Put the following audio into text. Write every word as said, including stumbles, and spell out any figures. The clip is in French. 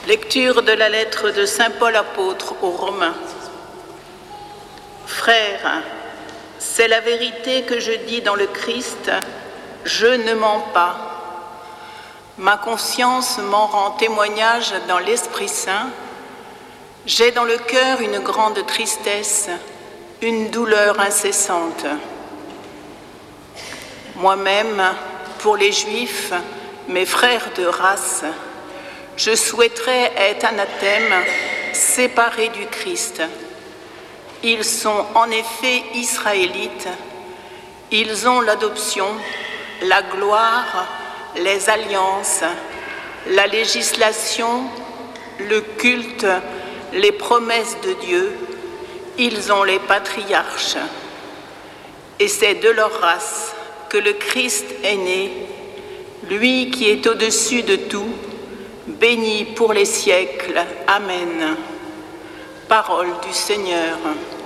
Lecture de la lettre de saint Paul apôtre aux Romains. Frères, c'est la vérité que je dis dans le Christ, je ne mens pas. Ma conscience m'en rend témoignage dans l'Esprit Saint. J'ai dans le cœur une grande tristesse, une douleur incessante. Moi-même, pour les Juifs, mes frères de race, je souhaiterais être anathème, séparé du Christ. Ils sont en effet israélites, ils ont l'adoption, la gloire, les alliances, la législation, le culte, les promesses de Dieu, ils ont les patriarches. Et c'est de leur race que le Christ est né, lui qui est au-dessus de tout, béni pour les siècles. Amen. Parole du Seigneur.